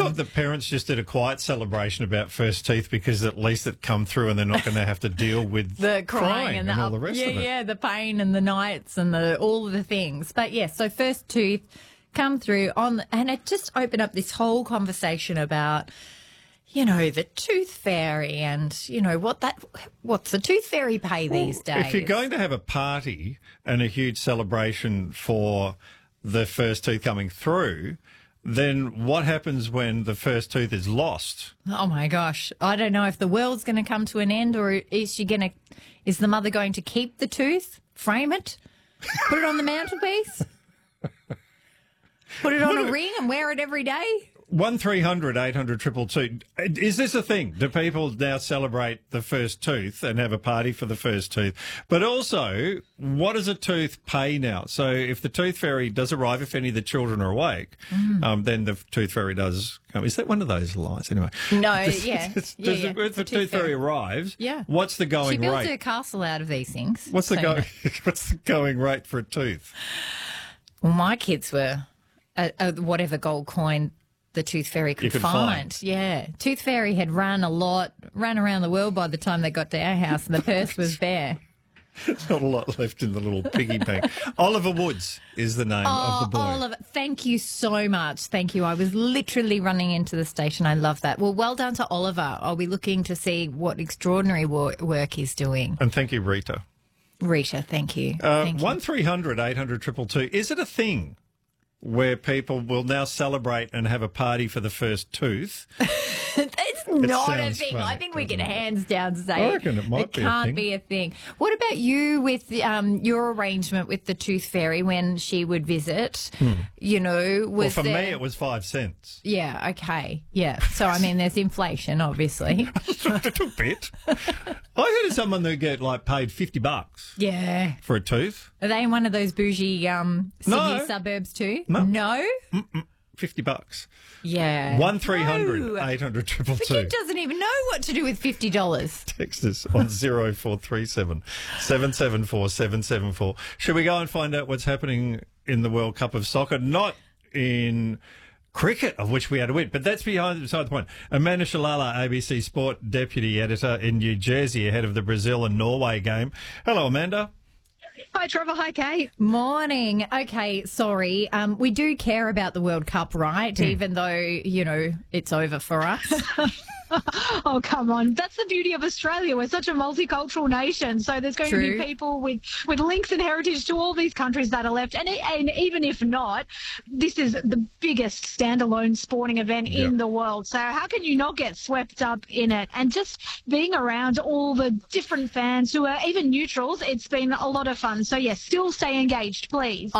thought the parents just did a quiet celebration about first teeth because at least it come through and they're not going to have to deal with the crying and all the rest of it. Yeah, the pain and the nights and all of the things. But yes, so first tooth come through and it just opened up this whole conversation about, you know, the tooth fairy and, you know, what's the tooth fairy pay these days? If you're going to have a party and a huge celebration for the first tooth coming through, then what happens when the first tooth is lost? Oh my gosh. I don't know if the world's going to come to an end, or is the mother going to keep the tooth, frame it, put it on the mantelpiece, put it on a ring and wear it every day? 1300 800 222. Is this a thing? Do people now celebrate the first tooth and have a party for the first tooth? But also, what does a tooth pay now? So if the tooth fairy does arrive, if any of the children are awake, then the tooth fairy does come. Is that one of those lies? Anyway. No, yeah. If the tooth fairy arrives, what's the going rate? She builds her castle out of these things. What's the going rate for a tooth? Well, my kids were whatever gold coin the tooth fairy could find. Yeah. Tooth fairy had ran around the world by the time they got to our house, and the purse was bare. There's not a lot left in the little piggy bank. Oliver Woods is the name of the boy. Oliver, thank you so much. Thank you. I was literally running into the station. I love that. Well, well done to Oliver. I'll be looking to see what extraordinary work he's doing. And thank you, Rita. Rita, thank you. 1300 800 222. Is it a thing where people will now celebrate and have a party for the first tooth? It's not a thing. Funny, I think we can hands down say I reckon it might be a thing. Can't be a thing. What about you with your arrangement with the tooth fairy when she would visit? You know, was for me it was 5 cents. Yeah, okay. Yeah. So, I mean, there's inflation, obviously. A little bit. I heard of someone that get paid $50. Yeah. For a tooth. Are they in one of those bougie Sydney suburbs too? No. $50. Yeah. 1300 800 222. The kid doesn't even know what to do with $50. Text us on 0437 774 774. Should we go and find out what's happening in the World Cup of Soccer? Not in cricket, of which we had a win, but that's beside the point. Amanda Shalala, ABC Sport Deputy Editor in New Jersey, ahead of the Brazil and Norway game. Hello, Amanda. Hi, Trevor. Hi, Kate. Morning. Okay, sorry. We do care about the World Cup, right? Even though, you know, it's over for us. Oh, come on. That's the beauty of Australia. We're such a multicultural nation. So there's going to be people with links and heritage to all these countries that are left. And even if not, this is the biggest standalone sporting event in the world. So how can you not get swept up in it? And just being around all the different fans who are even neutrals, it's been a lot of fun. So, yes, still stay engaged, please.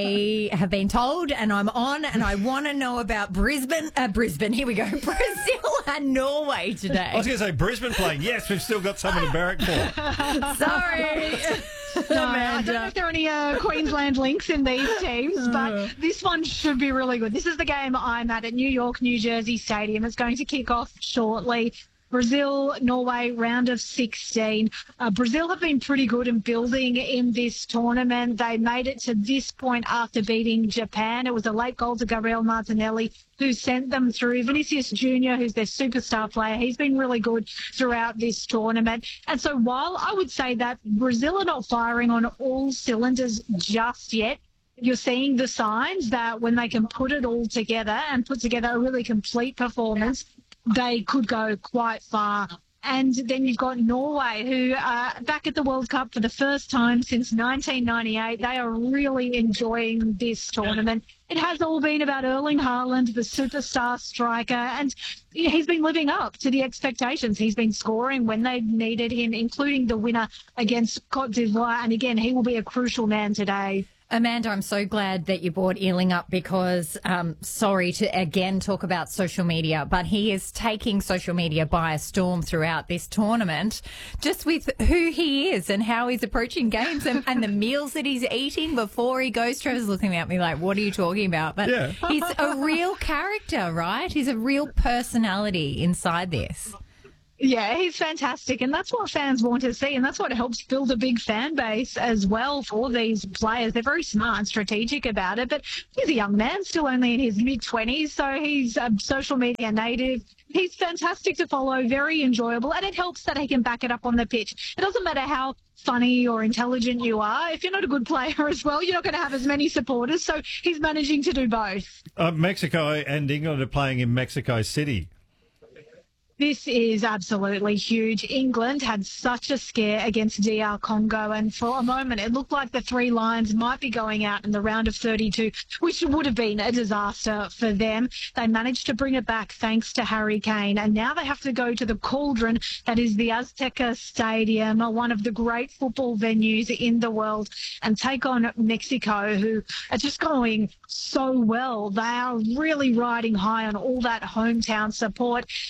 I have been told, and I'm on, and I want to know about Brisbane, here we go, Brazil and Norway today. I was going to say Brisbane playing. Yes, we've still got someone to barrack for. Sorry. No, I don't know if there are any Queensland links in these teams, but this one should be really good. This is the game I'm at New York, New Jersey Stadium. It's going to kick off shortly. Brazil, Norway, round of 16. Brazil have been pretty good in building in this tournament. They made it to this point after beating Japan. It was a late goal to Gabriel Martinelli who sent them through. Vinicius Jr., who's their superstar player, he's been really good throughout this tournament. And so while I would say that Brazil are not firing on all cylinders just yet, you're seeing the signs that when they can put it all together and put together a really complete performance, they could go quite far. And then you've got Norway, who are back at the World Cup for the first time since 1998. They are really enjoying this tournament. It has all been about Erling Haaland, the superstar striker, and he's been living up to the expectations. He's been scoring when they've needed him, including the winner against Cote d'Ivoire. And again, he will be a crucial man today. Amanda, I'm so glad that you brought Ealing up because, sorry to again talk about social media, but he is taking social media by a storm throughout this tournament, just with who he is and how he's approaching games and the meals that he's eating before he goes. Trevor's looking at me like, what are you talking about? But he's a real character, right? He's a real personality inside this. Yeah, he's fantastic, and that's what fans want to see, and that's what helps build a big fan base as well for these players. They're very smart and strategic about it, but he's a young man, still only in his mid-20s, so he's a social media native. He's fantastic to follow, very enjoyable, and it helps that he can back it up on the pitch. It doesn't matter how funny or intelligent you are. If you're not a good player as well, you're not going to have as many supporters, so he's managing to do both. Mexico and England are playing in Mexico City. This is absolutely huge. England had such a scare against DR Congo, and for a moment it looked like the Three Lions might be going out in the round of 32, which would have been a disaster for them. They managed to bring it back thanks to Harry Kane, and now they have to go to the cauldron that is the Azteca Stadium, one of the great football venues in the world, and take on Mexico, who are just going so well. They are really riding high on all that hometown support.